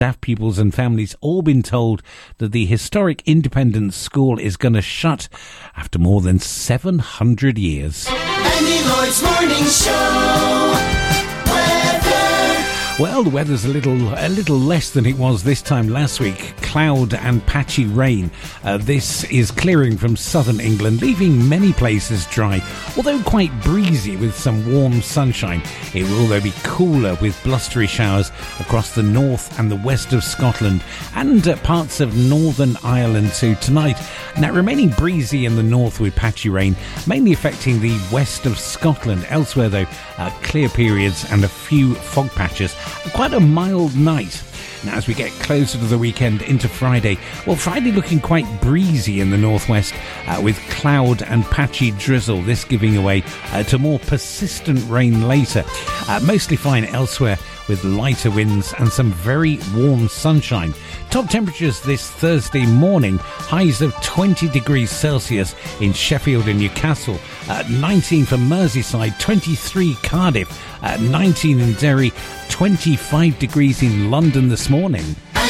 Staff pupils and families all been told that the historic Independence School is going to shut after more than 700 years. Andy Lloyd's Morning Show. Well, the weather's a little less than it was this time last week. Cloud and patchy rain. This is clearing from southern England, leaving many places dry, although quite breezy with some warm sunshine. It will, though, be cooler with blustery showers across the north and the west of Scotland and parts of Northern Ireland too tonight. Now, remaining breezy in the north with patchy rain, mainly affecting the west of Scotland. Elsewhere, though, clear periods and a few fog patches. Quite a mild night. Now, as we get closer to the weekend into Friday, well, Friday looking quite breezy in the northwest with cloud and patchy drizzle, this giving away to more persistent rain later. Mostly fine elsewhere with lighter winds and some very warm sunshine. Top temperatures this Thursday morning, highs of 20 degrees Celsius in Sheffield and Newcastle, 19 for Merseyside, 23 Cardiff, 19 in Derry, 25 degrees in London this morning.